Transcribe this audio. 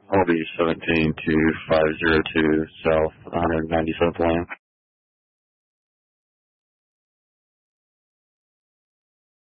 I'll be 17 to 502 South 197th Lane.